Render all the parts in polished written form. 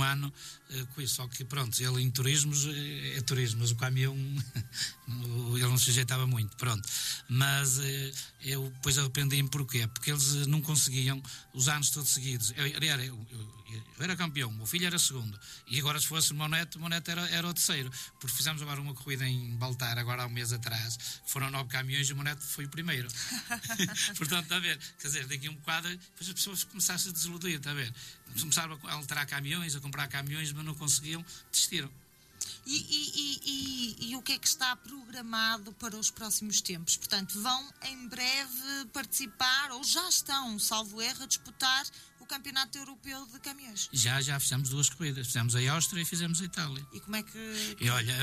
ano com isso. Só que, pronto, ele em turismos é turismo, mas o caminhão ele não se ajeitava muito, pronto. Mas eu depois arrependi-me porquê? Porque eles não conseguiam os anos todos seguidos. Eu era campeão, o meu filho era segundo, e agora se fosse o meu neto era o terceiro, porque fizemos agora uma corrida em Baltar, agora há um mês atrás, foram 9 caminhões e o meu neto foi o primeiro. Portanto, está a ver? Quer dizer, daqui a um bocado, depois as pessoas começaram a desiludir, está a ver? Começaram a alterar caminhões, a comprar caminhões, mas não conseguiam, desistiram. E o que é que está programado para os próximos tempos? Portanto, vão em breve participar, ou já estão, salvo erro, a disputar o Campeonato Europeu de Caminhões? Já fizemos 2 corridas. Fizemos a Áustria e fizemos a Itália. E como é que... E olha,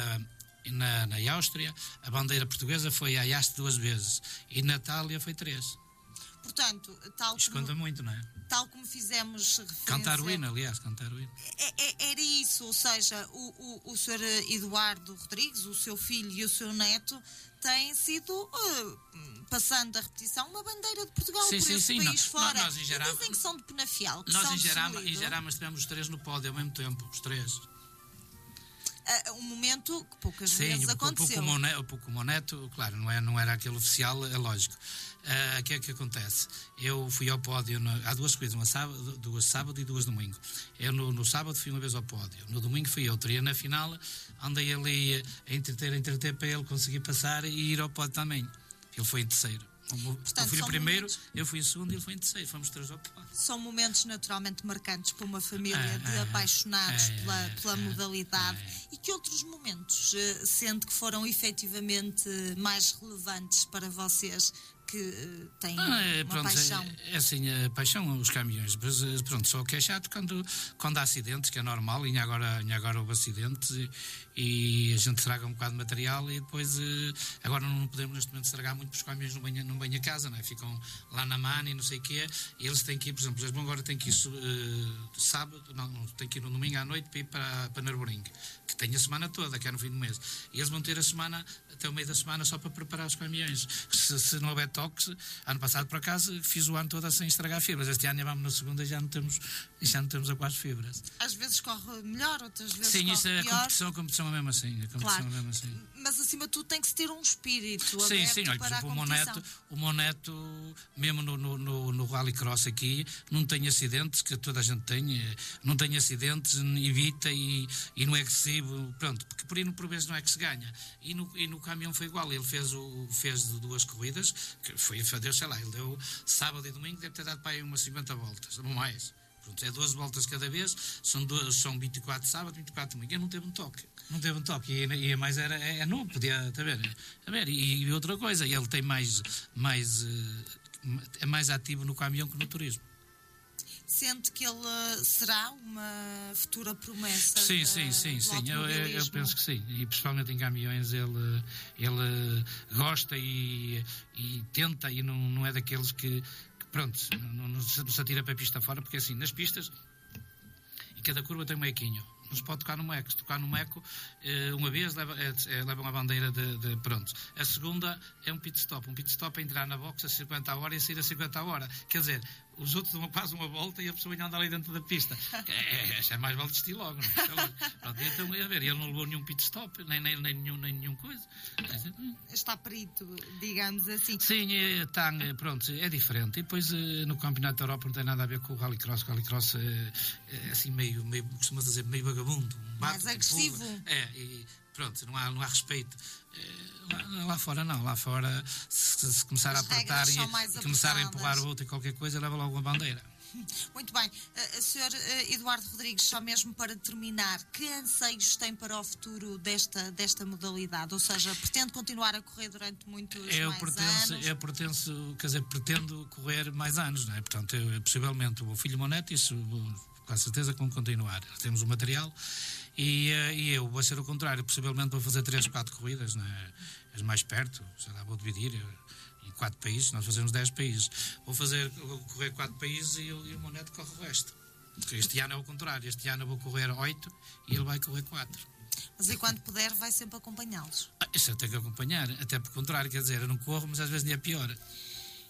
na Áustria, a bandeira portuguesa foi a Aiaste 2 vezes. E na Itália foi 3. Portanto, Isto conta muito, não é? Tal como fizemos referência... Cantar o hino, aliás, cantar o hino. Era isso, ou seja, o Sr. Eduardo Rodrigues, o seu filho e o seu neto, têm sido, passando a repetição, uma bandeira de Portugal por esse país fora. Nós em Jarama, dizem que são de Penafiel, que nós são em Jarama tivemos os 3 no pódio ao mesmo tempo, os 3. Um momento que poucas vezes aconteceu. Porque o meu neto, claro, não era aquele oficial, é lógico. O que é que acontece? Eu fui ao pódio, há 2 corridas, duas sábado e 2 domingo. Eu no sábado fui uma vez ao pódio, no domingo fui outra, e na final andei ali a entreter para ele conseguir passar e ir ao pódio também. Ele foi em terceiro. Portanto, eu fui o primeiro, momentos... eu fui em segundo e ele foi em terceiro. Fomos 3 ao pódio. São momentos naturalmente marcantes para uma família de apaixonados pela modalidade. E que outros momentos sente que foram efetivamente mais relevantes para vocês, que têm uma paixão? É assim, a paixão, os caminhões. Mas, pronto, só que é chato quando há acidentes, que é normal, e agora houve acidentes e a gente estraga um bocado de material e depois, agora não podemos neste momento estragar muito, porque os caminhões não vêm a casa, não é? Ficam lá na MAN e não sei o quê, e eles têm que ir, por exemplo, eles agora têm que ir sábado, não, têm que ir no domingo à noite para ir para Nürburgring, que tem a semana toda, que é no fim do mês, e eles vão ter a semana, até o meio da semana, só para preparar os caminhões. Se não houver toques, ano passado por acaso fiz o ano todo sem estragar fibras, este ano já vamos na segunda e já não temos a 4 fibras. Às vezes corre melhor, outras vezes sim, corre isso é pior. A competição é mesmo assim, claro. Mas acima de tudo tem que se ter um espírito aberto. Sim, olha, por exemplo, o meu neto, mesmo no Rallycross aqui, não tem acidentes, que toda a gente tem, não tem acidentes, evita e não é agressivo, pronto, porque por aí por vezes não é que se ganha. E no caminhão foi igual, ele fez 2 corridas, que foi, sei lá, ele deu sábado e domingo, deve ter dado para aí umas 50 voltas, ou mais. Pronto, é 12 voltas cada vez, são 24 sábado, 24 domingo. Ele não teve um toque. E a mais é novo, podia, está a ver? E outra coisa, ele tem é mais ativo no caminhão que no turismo. Sente que ele será uma futura promessa? Sim. Eu penso que sim. E principalmente em caminhões ele gosta e tenta, e não é daqueles que pronto, não se atira para a pista fora, porque assim, nas pistas, e cada curva tem um mequinho. Não se pode tocar no meco. Se tocar no meco, uma vez levam a bandeira de pronto. A segunda é um pit stop. Um pit stop é entrar na box a 50 a hora e a sair a 50 a hora. Quer dizer, os outros dão quase uma volta e a pessoa ainda anda ali dentro da pista. É mais vale desistir logo, não é? Pronto, então, a ver, ele não levou nenhum pit stop, nem nenhum coisa. Está perito, digamos assim. Sim, pronto, é diferente. E depois, no Campeonato da Europa não tem nada a ver com o Rallycross. O Rallycross é assim meio costuma-se dizer, meio vagabundo. Mais agressivo. E pronto, não há respeito. Lá fora não, lá fora se começar a apertar e começar a empurrar o outro e qualquer coisa, leva logo uma bandeira. Muito bem. Sr. Eduardo Rodrigues, só mesmo para terminar, que anseios tem para o futuro desta modalidade? Ou seja, pretende continuar a correr durante muitos mais anos? Pretendo correr mais anos, não é? Portanto, possivelmente o meu filho e o meu neto, isso com a certeza que vão continuar. Temos o material e eu vou ser o contrário, possivelmente vou fazer 3 ou 4 corridas, não é? As mais perto, sei lá, vou dividir em 4 países, nós fazemos 10 países. Vou correr 4 países e o meu neto corre o resto. Porque este ano é o contrário, este ano eu vou correr 8 e ele vai correr 4. Mas enquanto puder, vai sempre acompanhá-los? Isso eu tenho que acompanhar, até por contrário, quer dizer, eu não corro, mas às vezes nem é pior.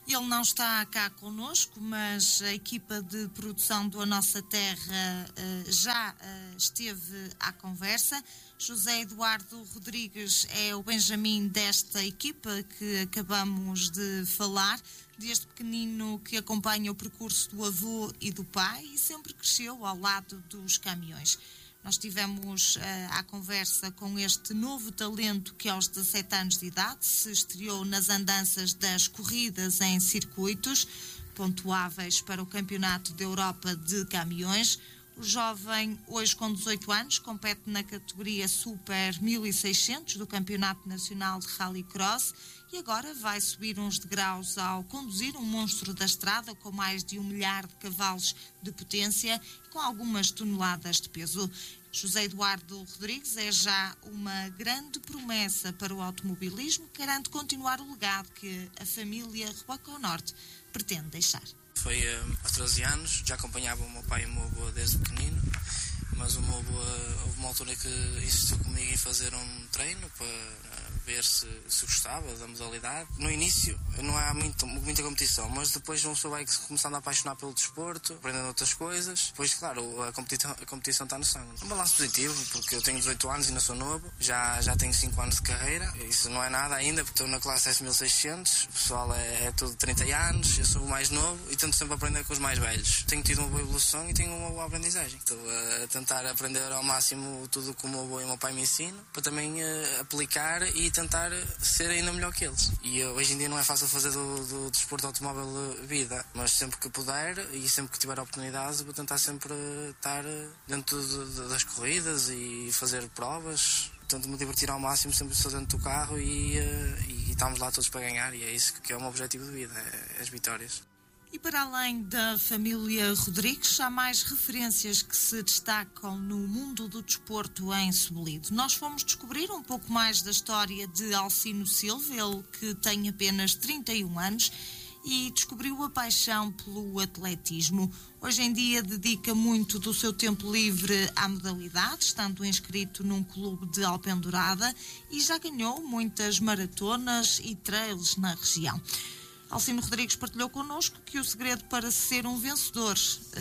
Ele não está cá connosco, mas a equipa de produção do A Nossa Terra já esteve à conversa. José Eduardo Rodrigues é o Benjamin desta equipa que acabamos de falar. Desde pequenino que acompanha o percurso do avô e do pai e sempre cresceu ao lado dos caminhões. Nós tivemos à conversa com este novo talento que aos 17 anos de idade se estreou nas andanças das corridas em circuitos pontuáveis para o Campeonato da Europa de Caminhões. O jovem, hoje com 18 anos, compete na categoria Super 1600 do Campeonato Nacional de Rallycross e agora vai subir uns degraus ao conduzir um monstro da estrada com mais de 1 milhar de cavalos de potência e com algumas toneladas de peso. José Eduardo Rodrigues é já uma grande promessa para o automobilismo que garante continuar o legado que a família Reboque ao Norte pretende deixar. Foi aos 13 anos, já acompanhava o meu pai e o meu avô desde pequenino, mas o meu avô, houve uma altura que insistiu comigo em fazer um treino para ver se gostava da modalidade. No início não há muita competição, mas depois uma pessoa vai começando a apaixonar pelo desporto, aprendendo outras coisas. Depois, claro, a competição está no sangue. Um balanço positivo, porque eu tenho 18 anos e ainda sou novo, já tenho 5 anos de carreira. Isso não é nada ainda, porque estou na classe S1600, o pessoal é tudo 30 anos, eu sou o mais novo e tento sempre aprender com os mais velhos. Tenho tido uma boa evolução e tenho uma boa aprendizagem. Estou a tentar aprender ao máximo tudo que o meu avô e o meu pai me ensinam, para também aplicar e tentar ser ainda melhor que eles. E hoje em dia não é fácil fazer do desporto automóvel vida, mas sempre que puder e sempre que tiver oportunidades vou tentar sempre estar dentro das corridas e fazer provas. Tento me divertir ao máximo, sempre estou dentro do carro e estamos lá todos para ganhar e é isso que é o meu objetivo de vida, é as vitórias. E para além da família Rodrigues, há mais referências que se destacam no mundo do desporto em Sebelido. Nós fomos descobrir um pouco mais da história de Alcino Silva, ele que tem apenas 31 anos e descobriu a paixão pelo atletismo. Hoje em dia dedica muito do seu tempo livre à modalidade, estando inscrito num clube de Alpendurada e já ganhou muitas maratonas e trails na região. Alcino Rodrigues partilhou connosco que o segredo para ser um vencedor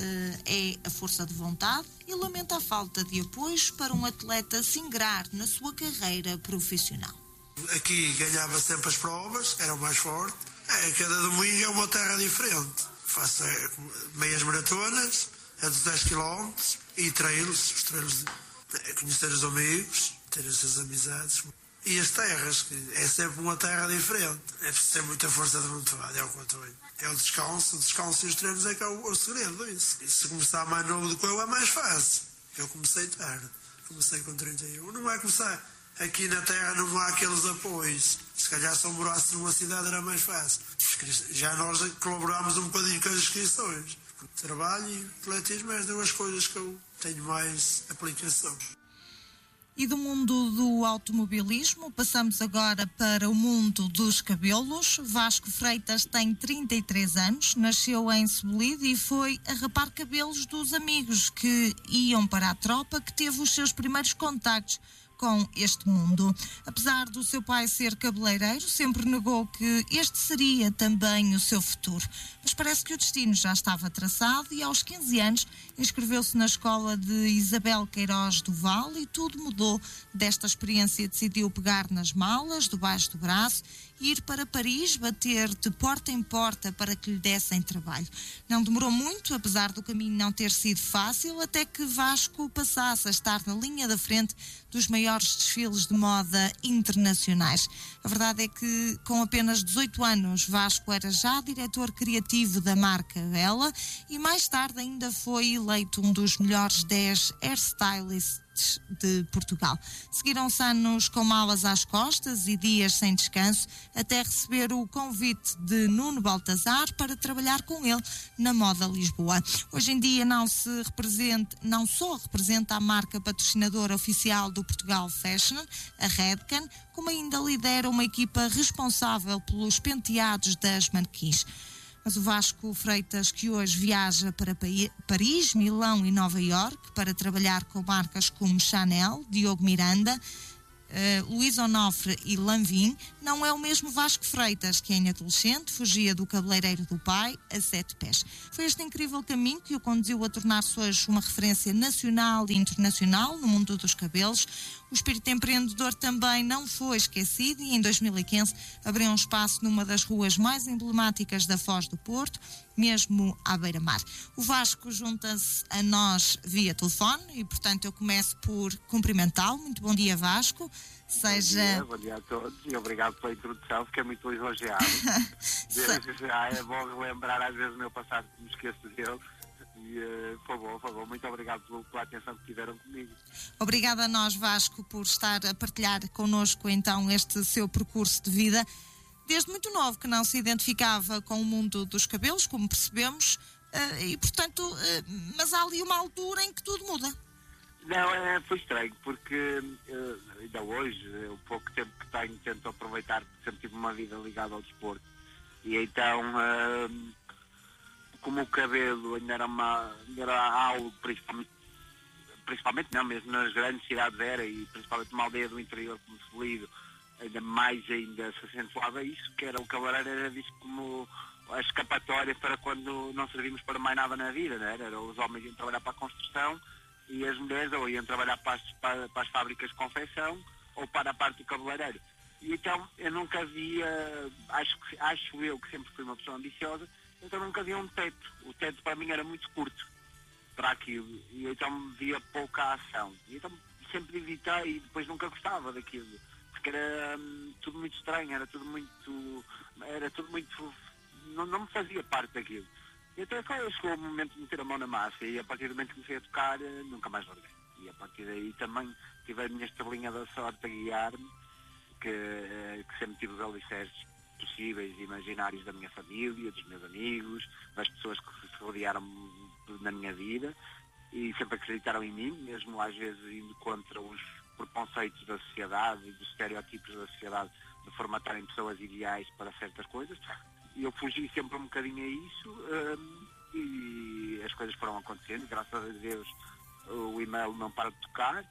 é a força de vontade e lamenta a falta de apoios para um atleta se ingrar na sua carreira profissional. Aqui ganhava sempre as provas, era o mais forte. Cada domingo é uma terra diferente. Faço meias maratonas, a dos 10 km e trails, os trails de conhecer os amigos, ter essas amizades. E as terras, que é sempre uma terra diferente. É preciso ter muita força de vontade, é o que eu tenho. É o descanso e os treinos é que é o segredo disso. E se começar mais novo do que eu é mais fácil. Eu comecei tarde, comecei com 31. Não é começar aqui na terra, não há aqueles apoios. Se calhar se eu morasse numa cidade era mais fácil. Já nós colaboramos um bocadinho com as inscrições. Trabalho e atletismo é as duas coisas que eu tenho mais aplicação. E do mundo do automobilismo, passamos agora para o mundo dos cabelos. Vasco Freitas tem 33 anos, nasceu em Sebelido e foi a rapar cabelos dos amigos que iam para a tropa, que teve os seus primeiros contactos com este mundo. Apesar do seu pai ser cabeleireiro, sempre negou que este seria também o seu futuro. Mas parece que o destino já estava traçado e aos 15 anos inscreveu-se na escola de Isabel Queiroz do Val e tudo mudou. Desta experiência decidiu pegar nas malas, debaixo do braço e ir para Paris bater de porta em porta para que lhe dessem trabalho. Não demorou muito, apesar do caminho não ter sido fácil, até que Vasco passasse a estar na linha da frente dos maiores desfiles de moda internacionais. A verdade é que, com apenas 18 anos, Vasco era já diretor criativo da marca Bella e mais tarde ainda foi eleito um dos melhores 10 hairstylists de Portugal. Seguiram-se anos com malas às costas e dias sem descanso, até receber o convite de Nuno Baltazar para trabalhar com ele na Moda Lisboa. Hoje em dia não só representa a marca patrocinadora oficial do Portugal Fashion, a Redken, como ainda lidera uma equipa responsável pelos penteados das manequins. Mas o Vasco Freitas, que hoje viaja para Paris, Milão e Nova Iorque para trabalhar com marcas como Chanel, Diogo Miranda, Luís Onofre e Lanvin, não é o mesmo Vasco Freitas, que em adolescente fugia do cabeleireiro do pai a 7 pés. Foi este incrível caminho que o conduziu a tornar-se hoje uma referência nacional e internacional no mundo dos cabelos. O espírito empreendedor também não foi esquecido e em 2015 abriu um espaço numa das ruas mais emblemáticas da Foz do Porto, mesmo à beira-mar. O Vasco junta-se a nós via telefone e, portanto, eu começo por cumprimentá-lo. Muito bom dia, Vasco. Bom dia a todos e obrigado pela introdução, fiquei muito elogiado. Desde já é bom relembrar às vezes o meu passado, que me esqueço dele. E foi bom. Muito obrigado pela atenção que tiveram comigo. Obrigada a nós, Vasco, por estar a partilhar connosco então este seu percurso de vida. Desde muito novo que não se identificava com o mundo dos cabelos, como percebemos, e portanto, mas há ali uma altura em que tudo muda. Não, foi estranho, porque ainda hoje, o pouco tempo que tenho, tento aproveitar, porque sempre tive uma vida ligada ao desporto. E então, como o cabelo ainda era algo, principalmente não, mesmo nas grandes cidades era, e principalmente numa aldeia do interior como Solido, ainda se acentuava isso, que era o cabeleireiro era visto como a escapatória para quando não servimos para mais nada na vida, não era? Os homens iam trabalhar para a construção e as mulheres ou iam trabalhar para as fábricas de confecção ou para a parte do cabeleireiro. E então eu nunca via, acho eu que sempre fui uma pessoa ambiciosa, então nunca via um teto. O teto para mim era muito curto para aquilo e então via pouca ação. E então sempre evitei e depois nunca gostava daquilo. Porque era tudo muito estranho, era tudo muito, não me fazia parte daquilo. E até chegou o momento de meter a mão na massa e a partir do momento que comecei a tocar, nunca mais larguei. E a partir daí também tive a minha estrelinha da sorte a guiar-me, que sempre tive os alicerces possíveis e imaginários da minha família, dos meus amigos, das pessoas que se rodearam na minha vida e sempre acreditaram em mim, mesmo às vezes indo contra os preconceitos da sociedade e dos estereótipos da sociedade de formatarem pessoas ideais para certas coisas. E eu fugi sempre um bocadinho a isso e as coisas foram acontecendo. Graças a Deus o e-mail não para de tocar.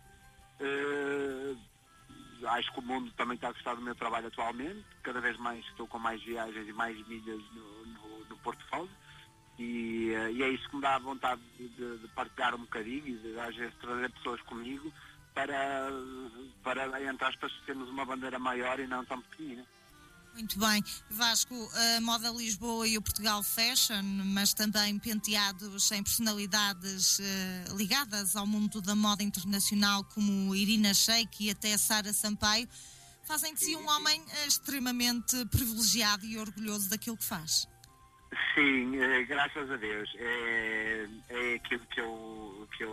Acho que o mundo também está a gostar do meu trabalho atualmente. Cada vez mais estou com mais viagens e mais milhas no portfólio. E é isso que me dá a vontade de partilhar um bocadinho e de às vezes trazer pessoas comigo para entre aspas, termos uma bandeira maior e não tão pequenina. Muito bem. Vasco, a Moda Lisboa e o Portugal Fashion, mas também penteados em personalidades ligadas ao mundo da moda internacional, como Irina Shayk e até Sara Sampaio, fazem de si um homem extremamente privilegiado e orgulhoso daquilo que faz. Sim, graças a Deus. É aquilo que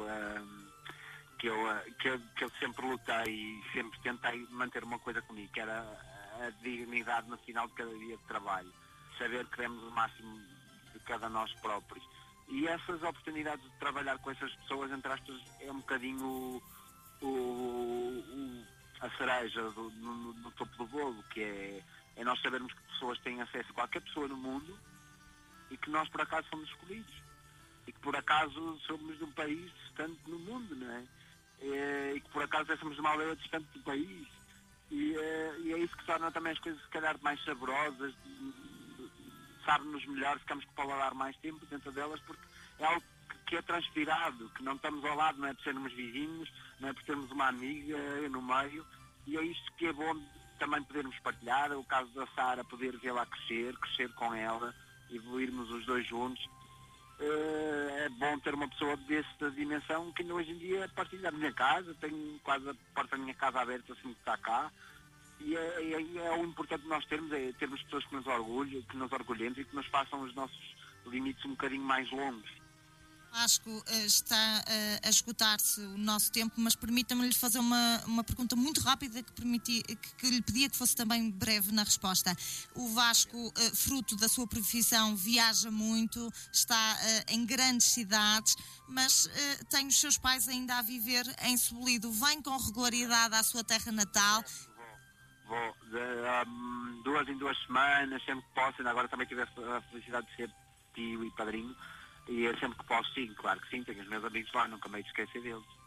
eu sempre lutei e sempre tentei manter uma coisa comigo, que era a dignidade no final de cada dia de trabalho, saber que demos o máximo de cada nós próprios. E essas oportunidades de trabalhar com essas pessoas, entre aspas, é um bocadinho a cereja no topo do bolo, que é nós sabermos que pessoas têm acesso a qualquer pessoa no mundo e que nós por acaso fomos escolhidos e que por acaso somos de um país distante no mundo, não é? E que por acaso somos de uma aldeia distante do país e é isso que torna também as coisas se calhar mais saborosas, sabe-nos melhor, ficamos com o paladar mais tempo dentro delas, porque é algo que é transpirado, que não estamos ao lado, não é por sermos vizinhos, não é por termos uma amiga no meio, e é isto que é bom também podermos partilhar. O caso da Sara, poder vê-la crescer com ela, evoluirmos os dois juntos. É bom ter uma pessoa dessa dimensão que ainda hoje em dia partilha a minha casa, tenho quase a porta da minha casa aberta assim que está cá, e é o importante nós termos, é termos pessoas que nos orgulhem, que nos orgulhemos e que nos façam os nossos limites um bocadinho mais longos. Vasco, está a esgotar-se o nosso tempo, mas permita-me lhe fazer uma pergunta muito rápida que lhe pedia que fosse também breve na resposta. O Vasco, fruto da sua profissão, viaja muito, está em grandes cidades, mas tem os seus pais ainda a viver em Solido. Vem com regularidade à sua terra natal? Vou 2 em 2 semanas, sempre que posso. Ainda agora também tive a felicidade de ser tio e padrinho. E sempre que posso, sim, claro que sim, tenho os meus amigos lá, nunca me esquecer deles.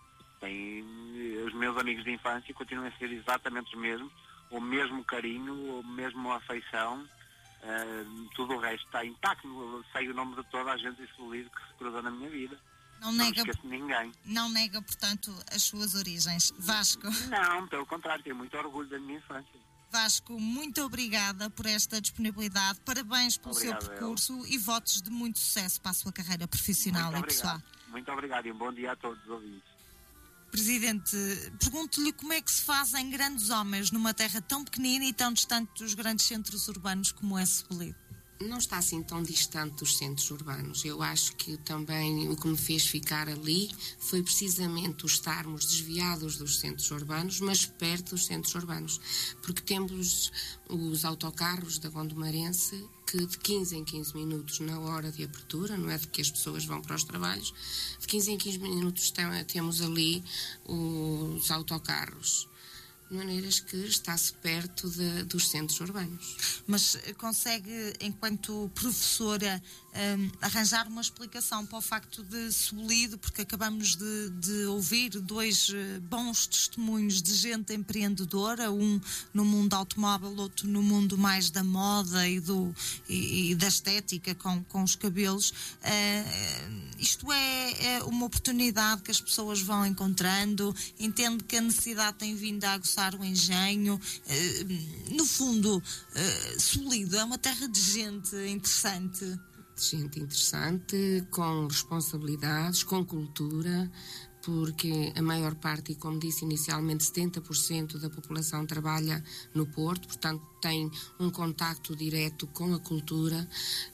Os meus amigos de infância continuam a ser exatamente os mesmos, o mesmo carinho, a mesma afeição, tudo o resto está intacto. Sei o nome de toda a gente escolhida que se cruzou na minha vida. Não esqueço de ninguém. Não nega, portanto, as suas origens. Vasco? Não, pelo contrário, tenho muito orgulho da minha infância. Vasco, muito obrigada por esta disponibilidade, parabéns pelo seu percurso e votos de muito sucesso para a sua carreira profissional e pessoal. Muito obrigado e um bom dia a todos os ouvintes. Presidente, pergunto-lhe como é que se fazem grandes homens numa terra tão pequenina e tão distante dos grandes centros urbanos como é Sebelido? Não está assim tão distante dos centros urbanos. Eu acho que também o que me fez ficar ali foi precisamente o estarmos desviados dos centros urbanos, mas perto dos centros urbanos. Porque temos os autocarros da Gondomarense que de 15 em 15 minutos na hora de abertura, não é de que as pessoas vão para os trabalhos, de 15 em 15 minutos temos ali os autocarros. De maneiras que está-se perto dos centros urbanos. Mas consegue, enquanto professora, arranjar uma explicação para o facto de Sebelido, porque acabamos de ouvir dois bons testemunhos de gente empreendedora, um no mundo automóvel, outro no mundo mais da moda e da estética com os cabelos. Isto é uma oportunidade que as pessoas vão encontrando, entendo que a necessidade tem vindo a aguçar o engenho. No fundo, Sebelido é uma terra de gente interessante. Gente interessante, com responsabilidades, com cultura, porque a maior parte, e como disse inicialmente, 70% da população trabalha no Porto, portanto tem um contacto direto com a cultura.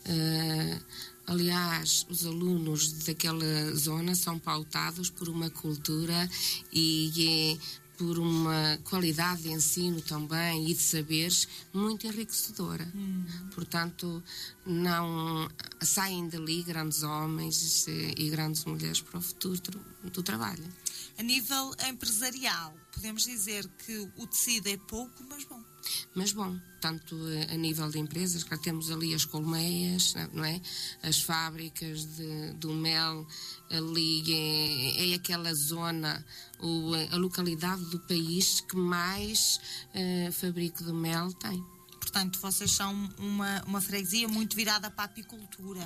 Aliás, os alunos daquela zona são pautados por uma cultura e por uma qualidade de ensino também e de saberes muito enriquecedora. Portanto, não saem dali grandes homens e grandes mulheres para o futuro do trabalho. A nível empresarial, podemos dizer que o tecido é pouco, mas bom. Mas bom, tanto a nível de empresas, que temos ali as colmeias, não é? As fábricas do mel, ali é aquela zona, a localidade do país que mais fabrico de mel tem. Portanto, vocês são uma freguesia muito virada para a apicultura.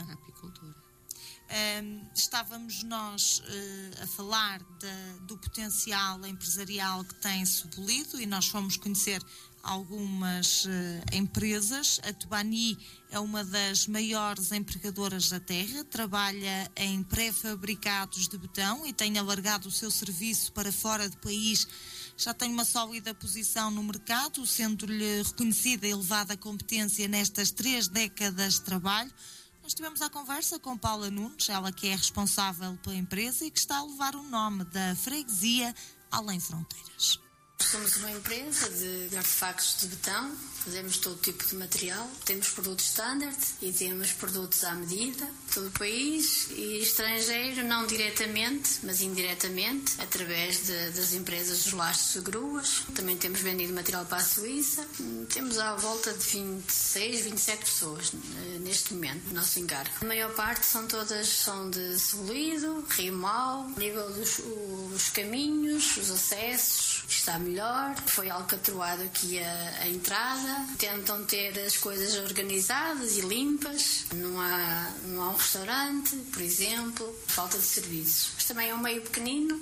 Estávamos nós a falar do potencial empresarial que tem Sebelido e nós fomos conhecer algumas empresas. A Tubani é uma das maiores empregadoras da terra, trabalha em pré-fabricados de betão e tem alargado o seu serviço para fora do país. Já tem uma sólida posição no mercado, sendo-lhe reconhecida e elevada competência nestas 3 décadas de trabalho. Nós tivemos a conversa com Paula Nunes, ela que é responsável pela empresa e que está a levar o nome da freguesia além fronteiras. Somos uma empresa de artefactos de betão, fazemos todo tipo de material, temos produtos standard e temos produtos à medida, todo o país e estrangeiro, não diretamente, mas indiretamente, através das empresas dos lastros de gruas. Também temos vendido material para a Suíça. Temos à volta de 26, 27 pessoas neste momento, no nosso encargo. A maior parte são de Sebelido, Rio Mau, a nível dos caminhos, os acessos, está melhor. Foi alcatroado aqui a entrada. Tentam ter as coisas organizadas e limpas. Não há um restaurante, por exemplo. Falta de serviços. Mas também é um meio pequenino.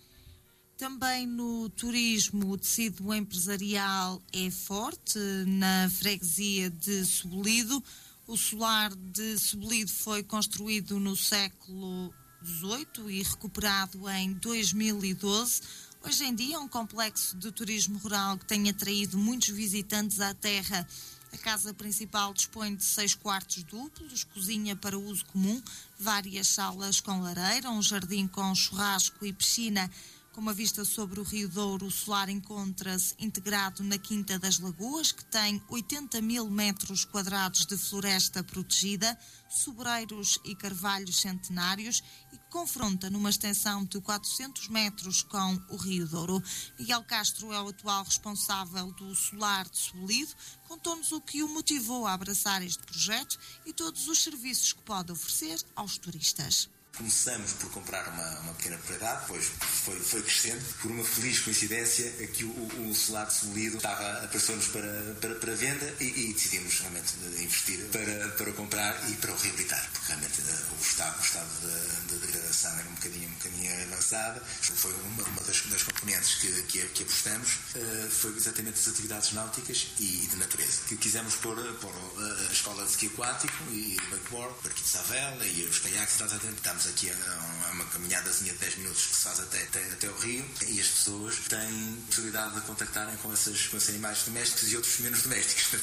Também no turismo, o tecido empresarial é forte na freguesia de Sebelido. O solar de Sebelido foi construído no século XVIII e recuperado em 2012. Hoje em dia é um complexo de turismo rural que tem atraído muitos visitantes à terra. A casa principal dispõe de 6 quartos duplos, cozinha para uso comum, várias salas com lareira, um jardim com churrasco e piscina. Com uma vista sobre o Rio Douro, o solar encontra-se integrado na Quinta das Lagoas, que tem 80 mil metros quadrados de floresta protegida, sobreiros e carvalhos centenários e que confronta numa extensão de 400 metros com o Rio Douro. Miguel Castro é o atual responsável do solar de Sebelido. Contou-nos o que o motivou a abraçar este projeto e todos os serviços que pode oferecer aos turistas. Começamos por comprar uma pequena propriedade, depois foi crescendo. Por uma feliz coincidência, aqui o solar de Sebelido apareceu-nos para venda e decidimos realmente investir para comprar e para o reabilitar, porque realmente o estado de degradação era um bocadinho avançado. Foi uma das componentes que apostamos, foi exatamente as atividades náuticas e de natureza. Que quisemos pôr a escola de ski aquático e wakeboard, o Parque de Savela e os caiaques, estamos aqui a uma caminhadazinha de 10 minutos que se faz até o rio, e as pessoas têm possibilidade de contactarem com esses animais domésticos e outros menos domésticos.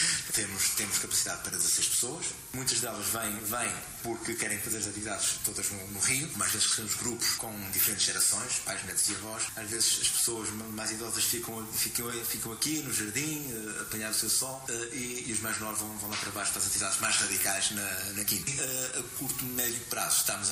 temos capacidade para 16 pessoas. Muitas delas vêm porque querem fazer as atividades todas no rio, mas às vezes temos grupos com diferentes gerações, pais, netos e avós. Às vezes as pessoas mais idosas ficam aqui no jardim, a apanhar o seu sol, e os mais novos vão lá para baixo para as atividades mais radicais na quinta. A curto e médio prazo estamos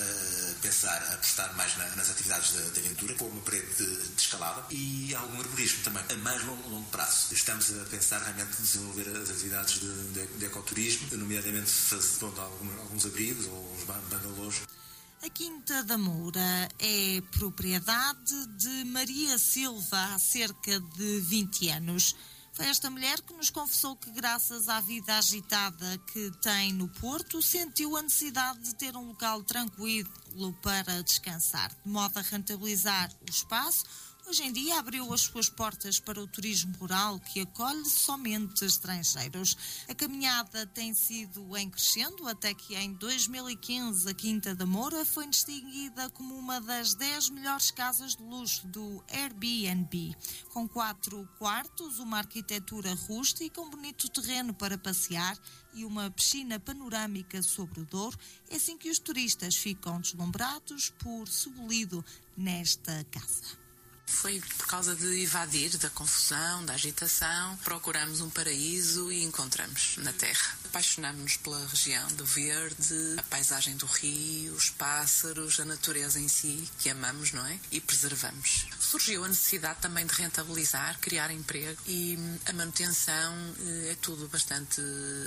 a pensar, a apostar mais nas atividades de aventura, pôr uma parede de escalada e algum arborismo também. A mais longo prazo estamos a pensar realmente desenvolver as atividades de ecoturismo, nomeadamente fazendo alguns abrigos ou os bangalôs. A Quinta da Moura é propriedade de Maria Silva há cerca de 20 anos. Foi esta mulher que nos confessou que, graças à vida agitada que tem no Porto, sentiu a necessidade de ter um local tranquilo para descansar, de modo a rentabilizar o espaço. Hoje em dia abriu as suas portas para o turismo rural, que acolhe somente estrangeiros. A caminhada tem sido em crescendo, até que em 2015 a Quinta da Moura foi distinguida como uma das 10 melhores casas de luxo do Airbnb. Com 4 quartos, uma arquitetura rústica, um bonito terreno para passear e uma piscina panorâmica sobre o Douro, é assim que os turistas ficam deslumbrados por Sebelido nesta casa. Foi por causa de evadir da confusão, da agitação. Procuramos um paraíso e encontramos na terra. Apaixonámos-nos pela região do verde, a paisagem do rio, os pássaros, a natureza em si, que amamos, não é? E preservamos. Surgiu a necessidade também de rentabilizar, criar emprego, e a manutenção é tudo bastante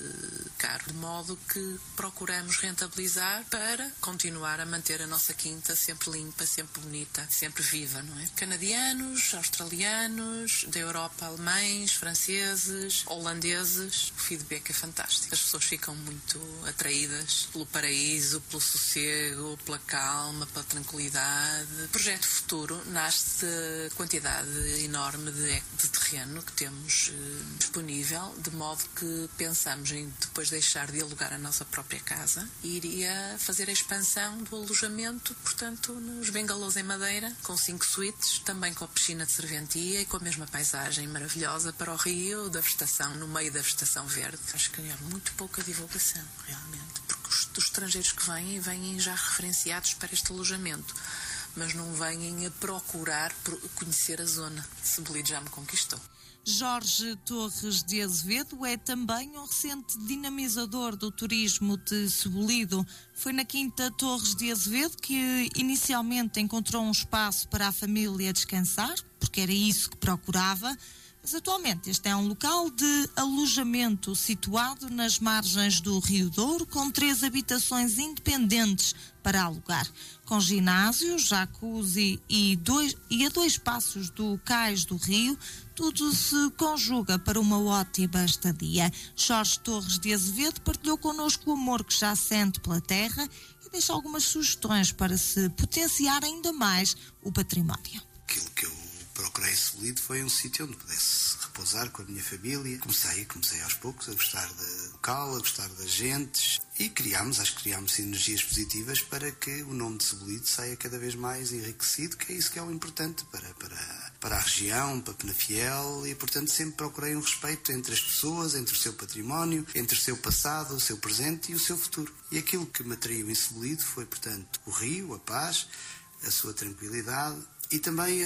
caro. De modo que procuramos rentabilizar para continuar a manter a nossa quinta sempre limpa, sempre bonita, sempre viva, não é? Canadianos, australianos, da Europa, alemães, franceses, holandeses. O feedback é fantástico. As pessoas ficam muito atraídas pelo paraíso, pelo sossego, pela calma, pela tranquilidade. O projeto futuro nasce da quantidade enorme de terreno que temos disponível, de modo que pensamos em depois deixar de alugar a nossa própria casa e iria fazer a expansão do alojamento, portanto, nos bengalôs em madeira, com 5 suítes, também com a piscina de serventia e com a mesma paisagem maravilhosa para o rio, da vegetação, no meio da vegetação verde. Acho que é muito pouca divulgação, realmente, porque os estrangeiros que vêm já referenciados para este alojamento, mas não vêm a procurar conhecer a zona. Sebelido já me conquistou. Jorge Torres de Azevedo é também um recente dinamizador do turismo de Sebelido. Foi na Quinta Torres de Azevedo que inicialmente encontrou um espaço para a família descansar, porque era isso que procurava. Mas atualmente este é um local de alojamento situado nas margens do Rio Douro, com 3 habitações independentes para alugar, com ginásio, jacuzzi e a 2 passos do cais do rio. Tudo se conjuga para uma ótima estadia. Jorge Torres de Azevedo partilhou connosco o amor que já sente pela terra e deixa algumas sugestões para se potenciar ainda mais o património. Aquilo que eu procurei em Sebelido foi um sítio onde pudesse repousar com a minha família. Comecei aos poucos a gostar do local, a gostar das gentes, e acho que criámos sinergias positivas para que o nome de Sebelido saia cada vez mais enriquecido, que é isso que é o importante para a região, para Penafiel, e portanto sempre procurei um respeito entre as pessoas, entre o seu património, entre o seu passado, o seu presente e o seu futuro. E aquilo que me atraiu em Sebelido foi, portanto, o rio, a paz, a sua tranquilidade, e também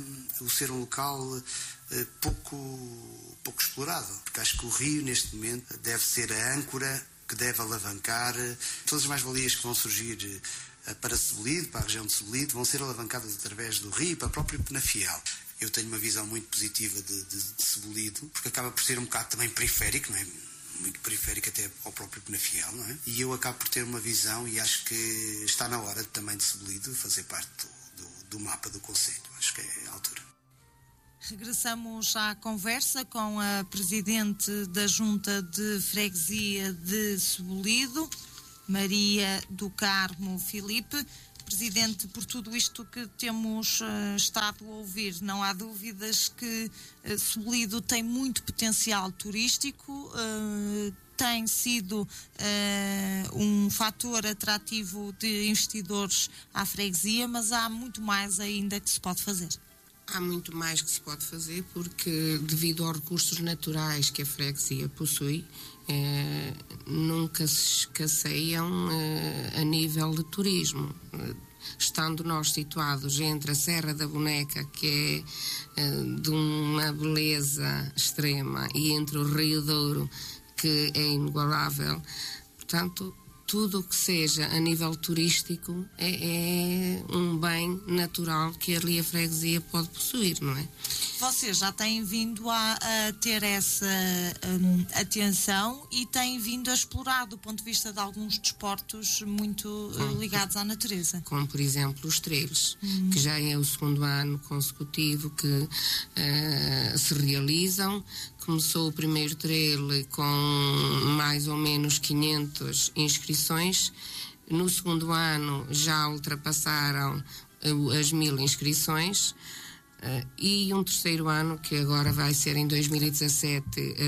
o ser um local pouco explorado, porque acho que o rio neste momento deve ser a âncora que deve alavancar todas as mais-valias que vão surgir para Sebelido, para a região de Sebelido, vão ser alavancadas através do rio, para a própria Penafiel. Eu tenho uma visão muito positiva de Sebelido, porque acaba por ser um bocado também periférico, não é? muito periférico até ao próprio Penafiel, não é? E eu acabo por ter uma visão e acho que está na hora também de Sebelido fazer parte do mapa do concelho. Acho que é a altura. Regressamos à conversa com a Presidente da Junta de Freguesia de Sebelido, Maria do Carmo Filipe. Presidente, por tudo isto que temos estado a ouvir, não há dúvidas que Sebelido tem muito potencial turístico, tem sido um fator atrativo de investidores à freguesia, mas há muito mais ainda que se pode fazer. Há muito mais que se pode fazer porque, devido aos recursos naturais que a freguesia possui, nunca se escasseiam a nível de turismo. Estando nós situados entre a Serra da Boneca, que é de uma beleza extrema, e entre o Rio Douro, que é inigualável, portanto, tudo o que seja a nível turístico é um bem natural que ali a freguesia pode possuir, não é? Vocês já têm vindo a ter essa atenção e têm vindo a explorar do ponto de vista de alguns desportos muito ligados à natureza. Como, por exemplo, os trails, que já é o segundo ano consecutivo que se realizam. Começou o primeiro trail com mais ou menos 500 inscrições. No segundo ano já ultrapassaram as 1000 inscrições. E um terceiro ano, que agora vai ser em 2017,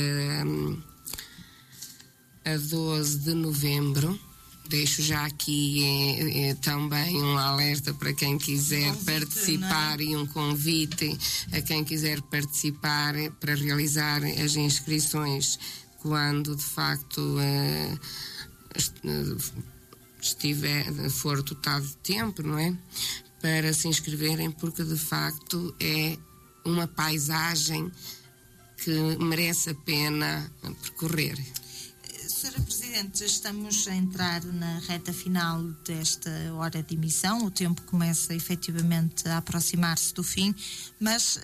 a 12 de novembro. Deixo já aqui também um alerta para quem quiser participar e um convite a quem quiser participar para realizar as inscrições quando de facto for dotado de tempo, não é? Para se inscreverem, porque de facto é uma paisagem que merece a pena percorrer. Sra. Presidente, estamos a entrar na reta final desta hora de emissão, o tempo começa efetivamente a aproximar-se do fim, mas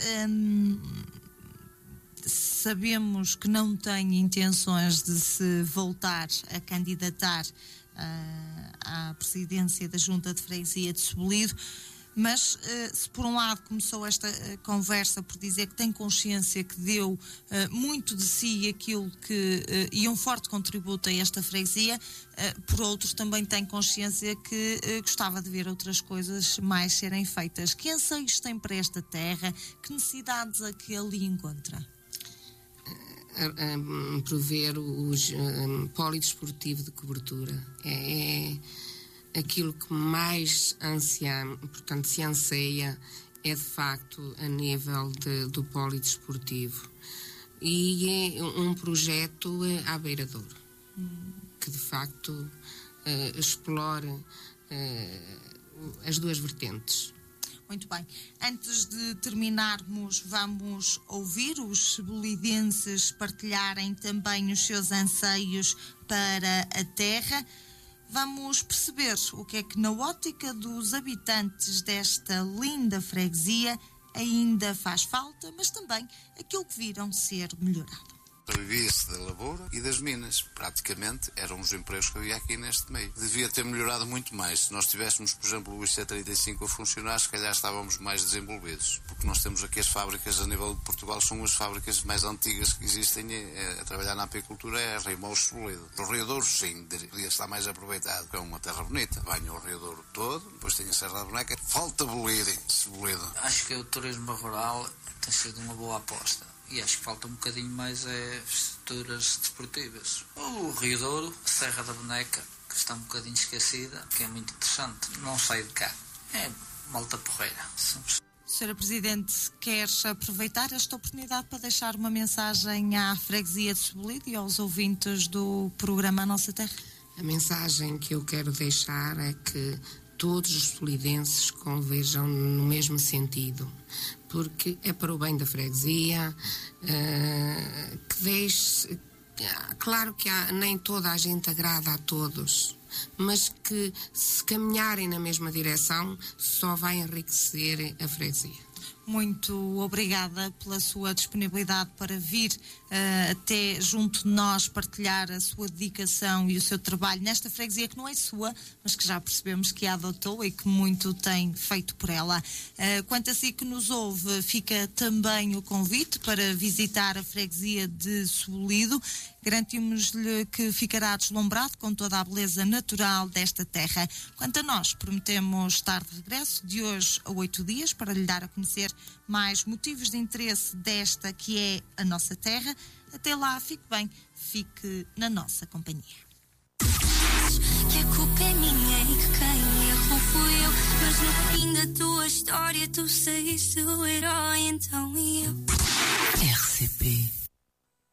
sabemos que não tem intenções de se voltar a candidatar à presidência da Junta de Freguesia de Sebelido, mas se por um lado começou esta conversa por dizer que tem consciência que deu muito de si aquilo que e um forte contributo a esta freguesia, por outro também tem consciência que gostava de ver outras coisas mais serem feitas. Que anseios tem para esta terra? Que necessidades a que ali encontra? Prover os polidesportivo de cobertura é aquilo que mais se anseia, é de facto a nível do polidesportivo, e é um projeto à beira Douro que de facto explore as duas vertentes. Muito bem. Antes de terminarmos, vamos ouvir os sebelidenses partilharem também os seus anseios para a terra. Vamos perceber o que é que, na ótica dos habitantes desta linda freguesia, ainda faz falta, mas também aquilo que viram ser melhorado. Vivia-se da lavoura e das minas. Praticamente eram os empregos que havia aqui neste meio. Devia ter melhorado muito mais. Se nós tivéssemos, por exemplo, o IC35 a funcionar, se calhar estávamos mais desenvolvidos. Porque nós temos aqui as fábricas a nível de Portugal, são as fábricas mais antigas que existem a trabalhar na apicultura, é a Reimous Sebelido. O Rio Douro, sim, deveria estar mais aproveitado, porque é uma terra bonita. Banha o Rio Douro todo, depois tem a Serra da Boneca. Falta Sebelido. Acho que o turismo rural tem sido uma boa aposta. E acho que falta um bocadinho mais estruturas desportivas. O Rio Douro, a Serra da Boneca, que está um bocadinho esquecida, que é muito interessante. Não sai de cá. É malta porreira. Sra. Presidente, queres aproveitar esta oportunidade para deixar uma mensagem à freguesia de Sebelido e aos ouvintes do programa A Nossa Terra? A mensagem que eu quero deixar é que todos os sebelidenses converjam no mesmo sentido, porque é para o bem da freguesia, que deixe... Claro que nem toda a gente agrada a todos, mas que se caminharem na mesma direção só vai enriquecer a freguesia. muito obrigada pela sua disponibilidade para vir até junto de nós partilhar a sua dedicação e o seu trabalho nesta freguesia que não é sua, mas que já percebemos que a adotou e que muito tem feito por ela. Quanto a si que nos ouve, fica também o convite para visitar a freguesia de Sobolide. Garantimos-lhe que ficará deslumbrado com toda a beleza natural desta terra. Quanto a nós, prometemos estar de regresso de hoje a 8 dias para lhe dar a conhecer mais motivos de interesse desta que é a nossa terra. Até lá, fique bem, fique na nossa companhia. Que a culpa é minha e que quem errou fui eu, mas no fim da tua história tu saíste o herói, então eu. RCP